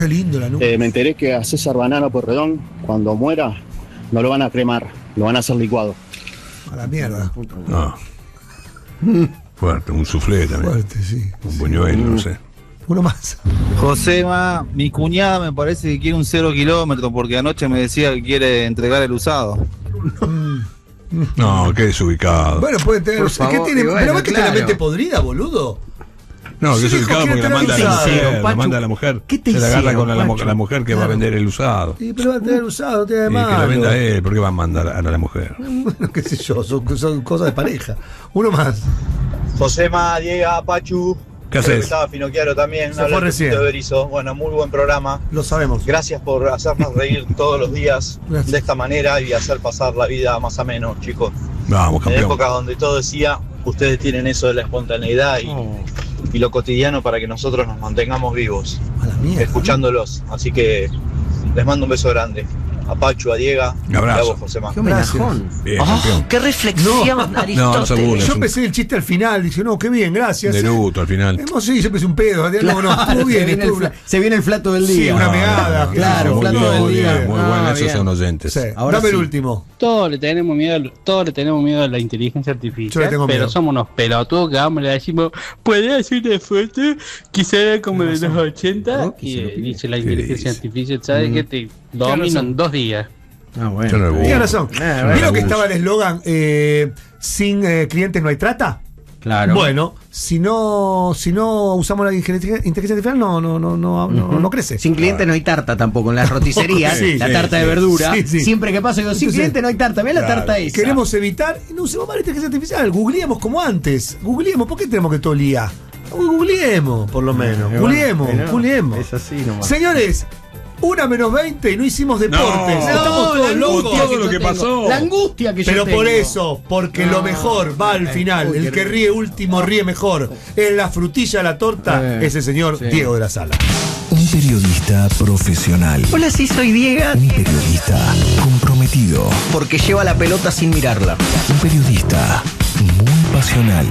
Qué lindo la nuca. Me enteré que a César Banana Porredón, cuando muera, no lo van a cremar, lo van a hacer licuado. A la mierda. No. Fuerte, un soufflé también. Fuerte, sí. Un buñuelo, no sé. Uno más. Josema, mi cuñada me parece que quiere un 0 kilómetro porque anoche me decía que quiere entregar el usado. No, qué desubicado. Bueno, puede tener. ¿Qué tiene? bueno, Pero ves que tiene la claro. mente podrida, boludo. No, que Sí, desubicado dijo, porque la ¿qué manda a te la hicieron, mujer. Pachu? La manda a la mujer. ¿Qué te Se la agarra hicieron, con Pachu? la mujer que va a vender el usado. Sí, pero va a tener usado, no tiene de Y que lo malo. venda él, ¿por qué va a mandar a la mujer? Bueno, qué sé yo, son cosas de pareja. Uno más. Josema, Diego, Pachu. ¿Qué Creo que haces? estaba Finocchiaro también. Se fue recién. De Berizo. Bueno, muy buen programa. Lo sabemos. Gracias por hacernos reír todos los días Gracias. de esta manera y hacer pasar la vida más a menos, chicos. Vamos, En campeón. épocas donde todo decía, ustedes tienen eso de la espontaneidad y lo cotidiano para que nosotros nos mantengamos vivos, A la mierda. escuchándolos. Así que les mando un beso grande. A Pachu, a Diego Un abrazo. y a vos, Josema. Qué homenajón. Bien, campeón. ¡Qué reflexión, No se burles. Yo empecé el chiste al final, dije, no, qué bien, gracias. De luto al final. Sí, yo empecé un pedo. No, no, estuvo bien. Se viene el flato del Sí, día. una megada. Claro, muy plato bien, del muy día. bien, muy Ah, bueno, esos bien. son oyentes. Sí. Ahora Dame el sí. último. Todos le tenemos miedo a la inteligencia artificial, Yo le tengo pero miedo. somos unos pelotudos que vamos y le decimos, ¿puede hacer una foto que sea como de los 80? Y dice la inteligencia dice? artificial, ¿sabes qué? Te domino en 2 días. Ah, bueno. Yo no le Tienes burlo. razón. bueno. ¿Vieron que estaba el eslogan sin clientes no hay trata? Claro. Bueno, si no usamos la inteligencia artificial, no crece. Sin cliente no hay tarta tampoco. En las roticerías, Sí, la sí, tarta sí. de verdura. Sí, sí. Siempre que paso digo, sin Entonces, cliente no hay tarta. Mira la tarta esa. Queremos evitar y no usemos más la inteligencia artificial. Googleemos como antes. Googleemos. ¿Por qué tenemos que todo el día? Googleemos, por lo menos. Googleemos. Es así nomás. Señores, 1:20 y no hicimos deportes. No, Estamos todos locos. todo lo que pasó. La angustia que yo Pero tengo. por eso, porque lo mejor va al final. Uy, El qué que rico. ríe último ríe mejor. En la frutilla de la torta, ese señor Diego de la Sala. Un periodista profesional. Hola, sí, soy Diego. Un periodista comprometido. Porque lleva la pelota sin mirarla. Un periodista muy pasional.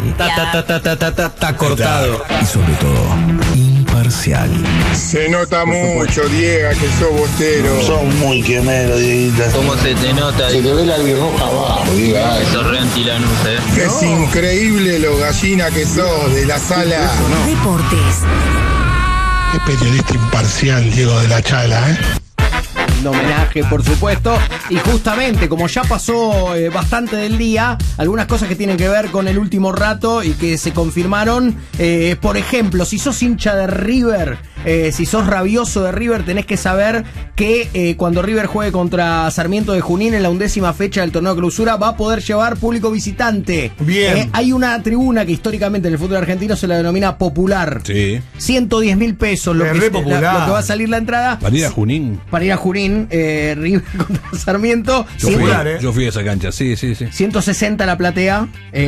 Está cortado. Y sobre todo, imparcial. Se nota mucho, Diego, que sos bostero. Son muy quemero, Dieguita. ¿Cómo se te nota? Se te ve la albirroja abajo, diga. Eso re antilanús, Es increíble lo gallina que sos de la Sala. Deportes. Qué periodista imparcial, Diego de la Chala, Un homenaje, por supuesto. Y justamente, como ya pasó bastante del día, algunas cosas que tienen que ver con el último rato y que se confirmaron. Por ejemplo, si sos hincha de River, si sos rabioso de River, tenés que saber que cuando River juegue contra Sarmiento de Junín en la 11ª fecha del torneo de clausura, va a poder llevar público visitante. Bien. Hay una tribuna que históricamente en el fútbol argentino se la denomina popular. Sí. 110.000 pesos lo Es que, re popular. lo que va a salir la entrada. Para ir a Junín. Para ir a Junín, River contra Sarmiento. Yo fui a esa cancha, sí. 160 la platea.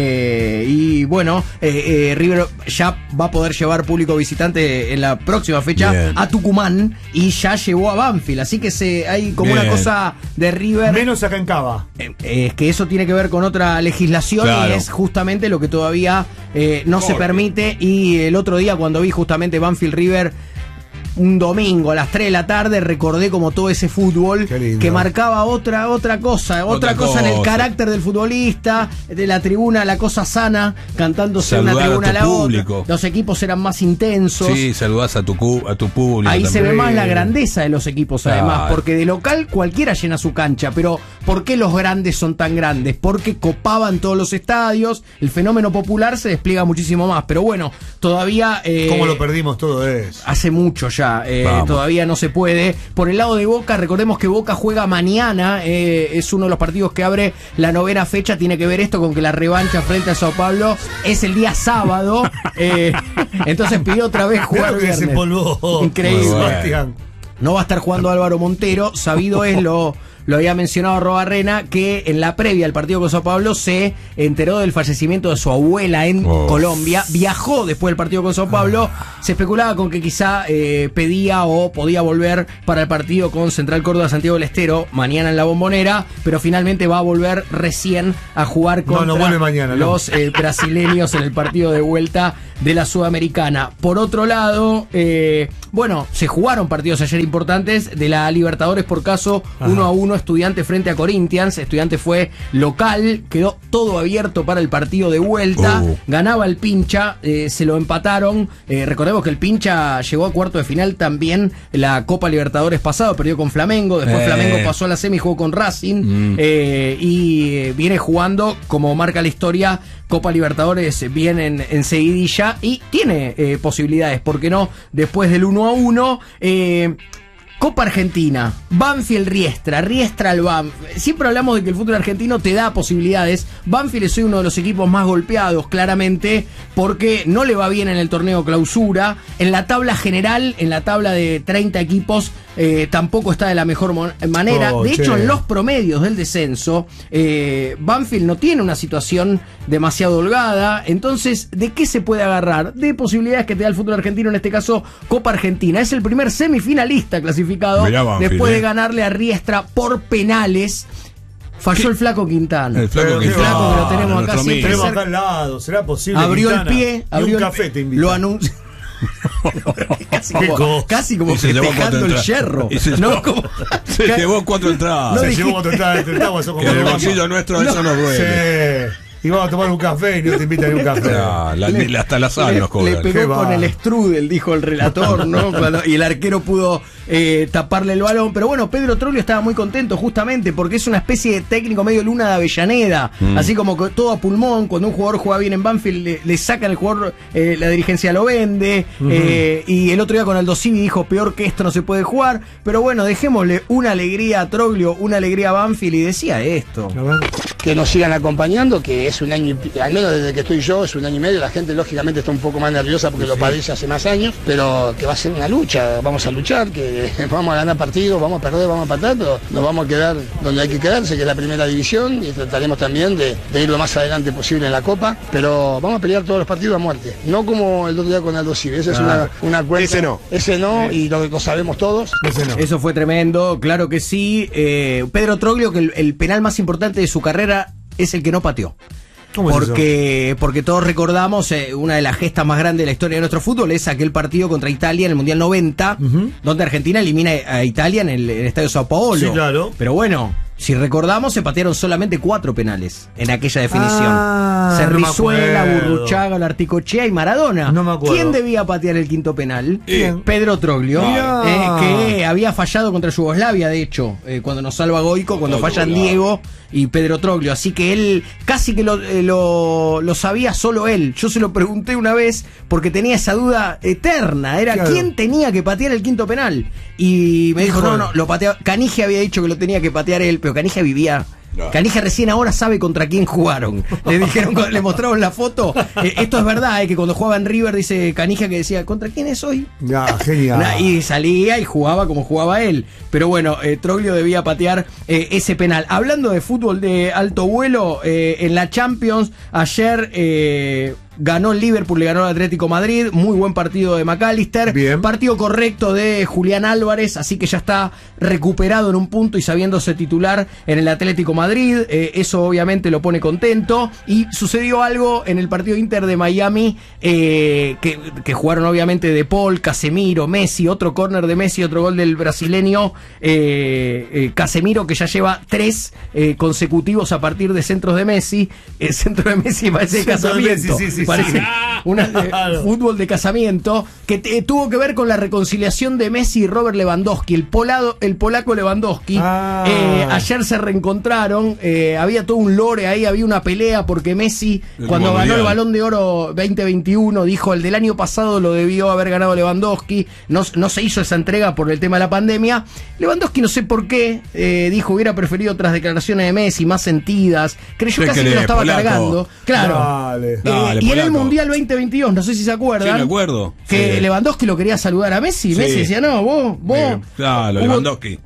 Y bueno, River ya va a poder llevar público visitante en la próxima fecha Bien. a Tucumán. Y ya llevó a Banfield. Así que hay como Bien. una cosa de River. Menos acá en Cava. Es que eso tiene que ver con otra legislación. Claro. Y es justamente lo que todavía no se permite. Y el otro día, cuando vi justamente Banfield River, un domingo a las 3 de la tarde, recordé como todo ese fútbol Qué lindo. que marcaba otra cosa en el cosa. carácter del futbolista, de la tribuna, la cosa sana, cantándose Saludar una tribuna a a tu la público. otra. Los equipos eran más intensos. Sí, saludás a tu público. Ahí se también. ve más la grandeza de los equipos, además, Claro. porque de local cualquiera llena su cancha, pero ¿por qué los grandes son tan grandes? Porque copaban todos los estadios, el fenómeno popular se despliega muchísimo más, pero bueno, todavía... ¿Cómo lo perdimos todo eso? Hace mucho ya, Vamos. todavía no se puede. Por el lado de Boca, recordemos que Boca juega mañana, es uno de los partidos que abre la 9ª fecha, tiene que ver esto con que la revancha frente a Sao Paulo es el día sábado, entonces pidió otra vez jugar Claro que viernes. desempolvó. Increíble. Muy bueno. Sebastián. No va a estar jugando Álvaro Montero, sabido es lo lo había mencionado Robarrena, que en la previa al partido con Sao Paulo se enteró del fallecimiento de su abuela en Colombia, viajó después del partido con Sao Paulo, se especulaba con que quizá pedía o podía volver para el partido con Central Córdoba Santiago del Estero mañana en la Bombonera, pero finalmente va a volver recién a jugar contra vuelve mañana, los brasileños en el partido de vuelta de la Sudamericana. Por otro lado, bueno, se jugaron partidos ayer importantes de la Libertadores por caso 1-1 Estudiantes frente a Corinthians. Estudiantes fue local, quedó todo abierto para el partido de vuelta, ganaba el Pincha, se lo empataron. Recordemos que el Pincha llegó a cuarto de final también la Copa Libertadores pasado, perdió con Flamengo, después Flamengo pasó a la semi y jugó con Racing, y viene jugando, como marca la historia, Copa Libertadores bien en seguidilla y tiene posibilidades, ¿por qué no? Después del 1-1, Copa Argentina, Banfield Riestra al Banfield. Siempre hablamos de que el fútbol argentino te da posibilidades. Banfield es uno de los equipos más golpeados, claramente, porque no le va bien en el torneo clausura. En la tabla general, en la tabla de 30 equipos, tampoco está de la mejor manera. De hecho, en los promedios del descenso, Banfield no tiene una situación demasiado holgada. Entonces, ¿de qué se puede agarrar? De posibilidades que te da el fútbol argentino, en este caso Copa Argentina. Es el primer semifinalista clasificado Banfield, después de ganarle a Riestra por penales. Falló el Flaco Quintana. El Flaco que lo tenemos acá siempre. Tenemos acá al lado, ¿será posible? Abrió Quintana? El pie, abrió un el café te invito. Lo anunció. Casi como festejando el yerro. Se llevó 4 entradas. Se llevó 4 entradas. En el bolsillo nuestro eso nos duele. Sí. Y vamos a tomar un café y no te invitan a un café. Hasta la sal nos cobran. Le pegó con el strudel, dijo el relator, ¿no? Y el arquero pudo taparle el balón. Pero bueno, Pedro Troglio estaba muy contento justamente porque es una especie de técnico medio Luna de Avellaneda. Así como que todo a pulmón. Cuando un jugador juega bien en Banfield, le sacan el jugador, la dirigencia lo vende. Y el otro día con Aldo Civi dijo, peor que esto no se puede jugar. Pero bueno, dejémosle una alegría a Troglio, una alegría a Banfield, y decía esto. Que nos sigan acompañando, que es un año, al menos desde que estoy yo, es un año y medio. La gente lógicamente está un poco más nerviosa porque lo padece hace más años, pero que va a ser una lucha, vamos a luchar, que vamos a ganar partidos, vamos a perder, vamos a empatar, pero nos vamos a quedar donde hay que quedarse, que es la primera división, y trataremos también de ir lo más adelante posible en la Copa, pero vamos a pelear todos los partidos a muerte, no como el otro día con Aldo Civi. Esa es una cuenta. Ese no, y lo sabemos todos. Eso fue tremendo, claro que sí. Pedro Troglio, que el penal más importante de su carrera es el que no pateó. Porque todos recordamos una de las gestas más grandes de la historia de nuestro fútbol es aquel partido contra Italia en el Mundial 90, donde Argentina elimina a Italia en el Estadio Sao Paulo. Sí, claro. Pero bueno, si recordamos, se patearon solamente 4 penales en aquella definición. Cerrizuela, Burruchaga, Larticochea y Maradona. No me acuerdo. ¿Quién debía patear el quinto penal? Pedro Troglio, que había fallado contra Yugoslavia, de hecho, cuando nos salva Goico, cuando fallan Diego y Pedro Troglio. Así que él casi que lo sabía solo él. Yo se lo pregunté una vez porque tenía esa duda eterna. Era quién tenía que patear el quinto penal. Y me dijo, no, lo pateaba. Canigia había dicho que lo tenía que patear él, pero Canigia vivía. Canigia recién ahora sabe contra quién jugaron. Le dijeron, le mostraron la foto. Esto es verdad, que cuando jugaba en River, dice Canigia que decía, ¿contra quién es hoy? Genial. Y salía y jugaba como jugaba él. Pero bueno, Troglio debía patear ese penal. Hablando de fútbol de alto vuelo, en la Champions, ayer ganó el Liverpool, le ganó al Atlético Madrid. Muy buen partido de McAllister. Bien. Partido correcto de Julián Álvarez, así que ya está recuperado en un punto y sabiéndose titular en el Atlético Madrid. Eso obviamente lo pone contento. Y sucedió algo en el partido Inter de Miami, que jugaron obviamente De Paul, Casemiro, Messi, otro córner de Messi, otro gol del brasileño Casemiro, que ya lleva 3 consecutivos a partir de centros de Messi. El centro de Messi parece de casamiento. Parece fútbol de casamiento, que tuvo que ver con la reconciliación de Messi y Robert Lewandowski, el polaco Lewandowski. Ayer se reencontraron, había todo un lore ahí, había una pelea porque Messi, cuando ganó el Balón de Oro 2021, dijo el del año pasado lo debió haber ganado Lewandowski. No se hizo esa entrega por el tema de la pandemia. Lewandowski, no sé por qué, dijo hubiera preferido otras declaraciones de Messi más sentidas, creyó casi que lo estaba cargando. Claro. Dale, y en el Mundial 2022, no sé si se acuerdan. Sí, me acuerdo. Que Lewandowski lo quería saludar a Messi. Messi decía, no, vos. Claro, Lewandowski.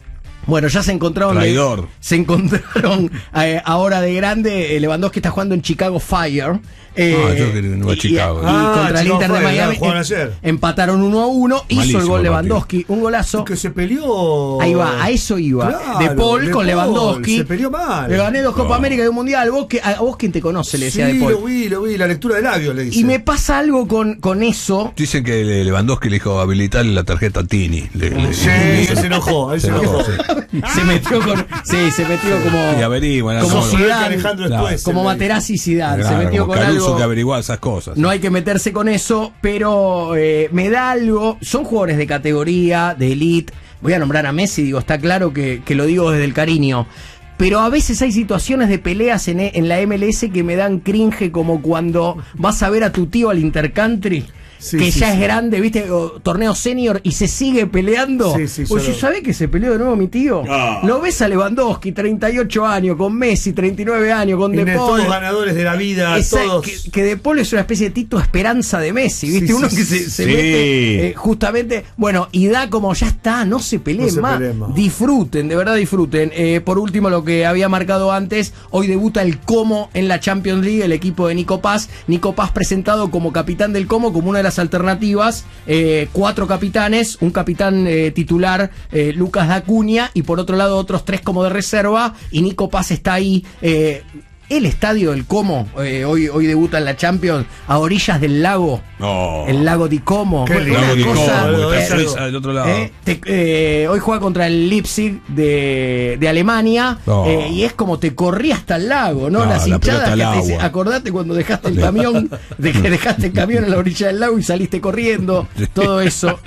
Bueno, ya se encontraron. Traidor. Se encontraron ahora de grande. Lewandowski está jugando en Chicago Fire. Yo quería a Chicago. Y contra el Inter de Miami empataron 1-1. Hizo el gol Lewandowski, un golazo. Que se peleó. Ahí va, a eso iba. Claro, de Paul con Lewandowski. Se peleó mal. Le gané 2 Copa América y un Mundial. ¿A vos quién te conoce? Le decía de Paul. Lo vi, la lectura de labios le dice. Y me pasa algo con eso. Dicen que Lewandowski le dijo habilitarle la tarjeta Tini. Se enojó. Se metió como. Y averigua, como Zidane, como Materazzi y Zidane. Se metió con algo. Que averiguar esas cosas. No hay que meterse con eso, pero me da algo. Son jugadores de categoría, de elite. Voy a nombrar a Messi, digo, está claro que lo digo desde el cariño. Pero a veces hay situaciones de peleas en la MLS que me dan cringe, como cuando vas a ver a tu tío al Intercountry. Ya es grande, viste, torneo senior y se sigue peleando. Oye, ¿sabés que se peleó de nuevo mi tío? Lo ves a Lewandowski, 38 años, con Messi, 39 años, con De Paul. Todos ganadores de la vida, todos. Que De Paul es una especie de Tito Esperanza de Messi, viste, uno que se mete justamente, bueno, y da como ya está, no se peleen más. Disfruten, de verdad disfruten. Por último, lo que había marcado antes, hoy debuta el Como en la Champions League, el equipo de Nico Paz. Nico Paz presentado como capitán del Como, como una de las alternativas, 4 capitanes, un capitán titular, Lucas Dacuña, y por otro lado otros 3 como de reserva, y Nico Paz está ahí. El estadio del Como, hoy debuta en la Champions, a orillas del lago. El lago di Como. El lago di Como, del otro lado. Hoy juega contra el Leipzig de Alemania, y es como te corrí hasta el lago, ¿no? Las hinchadas que te dicen, acordate cuando dejaste el camión, dejaste el camión en la orilla del lago y saliste corriendo, todo eso,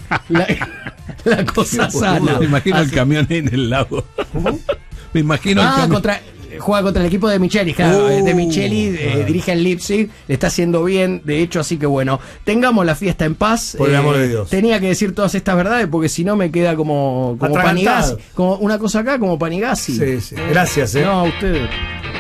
la cosa sana. Me imagino el camión en el lago. Me imagino el camión. Juega contra el equipo de Micheli, de Micheli, dirige al Leipzig, le está haciendo bien, de hecho, así que bueno, tengamos la fiesta en paz. Por el amor de Dios. Tenía que decir todas estas verdades porque si no me queda como Panigasi, como una cosa acá, como Panigasi. Gracias, No, a ustedes.